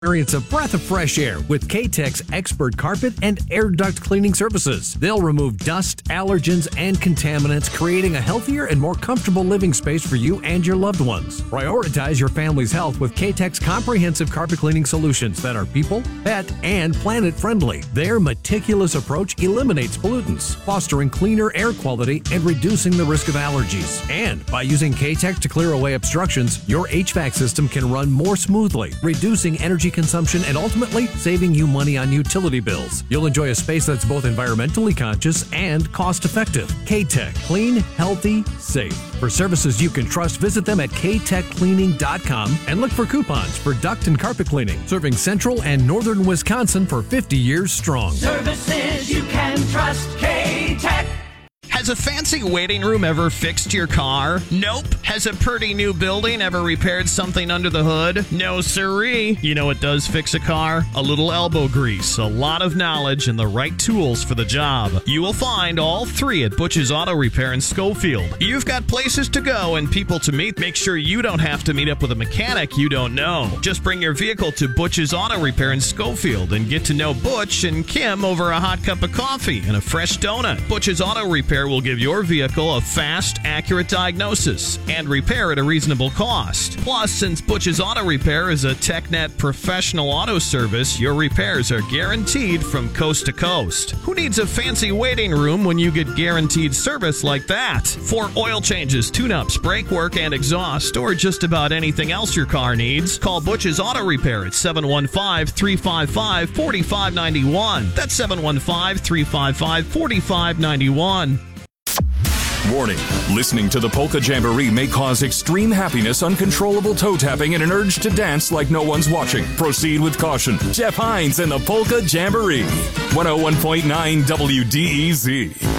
Experience a breath of fresh air with K-Tech's expert carpet and air duct cleaning services. They'll remove dust, allergens, and contaminants, creating a healthier and more comfortable living space for you and your loved ones. Prioritize your family's health with K-Tech's comprehensive carpet cleaning solutions that are people, pet, and planet friendly. Their meticulous approach eliminates pollutants, fostering cleaner air quality and reducing the risk of allergies. And by using K-Tech to clear away obstructions, your HVAC system can run more smoothly, reducing energy consumption and ultimately saving you money on utility bills. You'll enjoy a space that's both environmentally conscious and cost-effective. K-Tech. Clean, healthy, safe. For services you can trust, visit them at ktechcleaning.com and look for coupons for duct and carpet cleaning, serving central and northern Wisconsin for 50 years strong. Services you can trust. K-Tech. Has a fancy waiting room ever fixed your car? Nope. Has a pretty new building ever repaired something under the hood? No siree. You know what does fix a car? A little elbow grease, a lot of knowledge, and the right tools for the job. You will find all three at Butch's Auto Repair in Schofield. You've got places to go and people to meet. Make sure you don't have to meet up with a mechanic you don't know. Just bring your vehicle to Butch's Auto Repair in Schofield and get to know Butch and Kim over a hot cup of coffee and a fresh donut. Butch's Auto Repair will give your vehicle a fast, accurate diagnosis and repair at a reasonable cost. Plus, since Butch's Auto Repair is a TechNet professional auto service, your repairs are guaranteed from coast to coast. Who needs a fancy waiting room when you get guaranteed service like that? For oil changes, tune-ups, brake work, and exhaust, or just about anything else your car needs, call Butch's Auto Repair at 715-355-4591. That's 715-355-4591. Warning, listening to the Polka Jamboree may cause extreme happiness, uncontrollable toe tapping, and an urge to dance like no one's watching. Proceed with caution. Jeff Hines and the Polka Jamboree. 101.9 WDEZ.